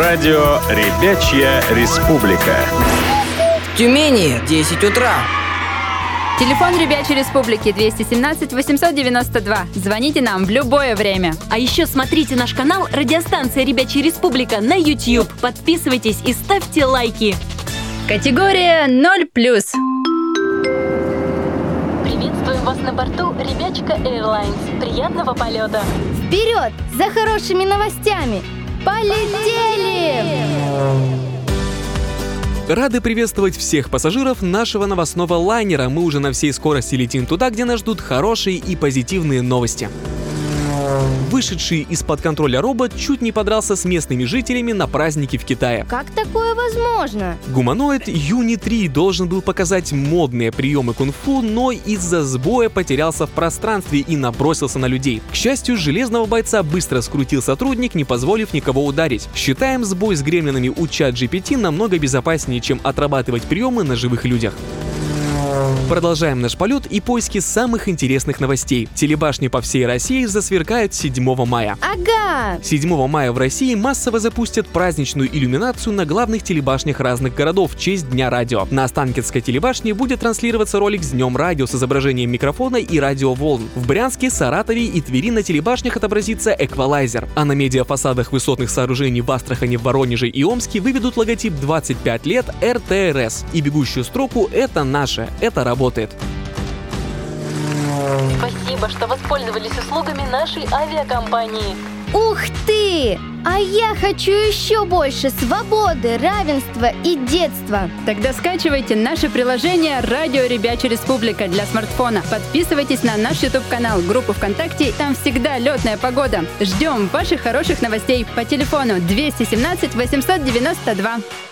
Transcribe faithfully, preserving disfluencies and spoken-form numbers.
Радио «Ребячья республика». В Тюмени десять утра. Телефон Ребячей Республики двести семнадцать восемьсот девяносто два. Звоните нам в любое время. А еще смотрите наш канал «Радиостанция Ребячая Республика» на YouTube. Подписывайтесь и ставьте лайки. Категория ноль плюс. Приветствуем вас на борту Ребячка Airlines. Приятного полета. Вперед за хорошими новостями! Полетели! Рады приветствовать всех пассажиров нашего новостного лайнера. Мы уже на всей скорости летим туда, где нас ждут хорошие и позитивные новости. Вышедший из-под контроля робот чуть не подрался с местными жителями на празднике в Китае. Как такое возможно? Гуманоид Юни три должен был показать модные приемы кунг-фу, но из-за сбоя потерялся в пространстве и набросился на людей. К счастью, железного бойца быстро скрутил сотрудник, не позволив никого ударить. Считаем сбой с гремлинами у чат джи пи ти намного безопаснее, чем отрабатывать приемы на живых людях. Продолжаем наш полет и поиски самых интересных новостей. Телебашни по всей России засверкают седьмого мая. Ага! седьмого мая в России массово запустят праздничную иллюминацию на главных телебашнях разных городов в честь Дня радио. На Останкинской телебашне будет транслироваться ролик с Днем радио с изображением микрофона и радиоволн. В Брянске, Саратове и Твери на телебашнях отобразится эквалайзер. А на медиафасадах высотных сооружений в Астрахани, Воронеже и Омске выведут логотип двадцать пять лет эр тэ эр эс и бегущую строку «Это наше». Это работает. Спасибо, что воспользовались услугами нашей авиакомпании. Ух ты! А я хочу еще больше свободы, равенства и детства. Тогда скачивайте наше приложение «Радио Ребячая Республика» для смартфона. Подписывайтесь на наш YouTube-канал, группу ВКонтакте. Там всегда летная погода. Ждем ваших хороших новостей по телефону двести семнадцать восемьсот девяносто два.